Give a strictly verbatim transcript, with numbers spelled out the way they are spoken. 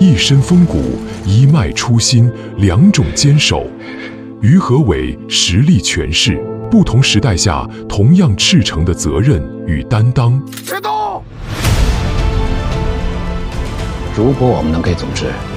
一身风骨，一脉初心，两种坚守。于和伟实力诠释不同时代下同样赤诚的责任与担当。 启动！如果我们能给组织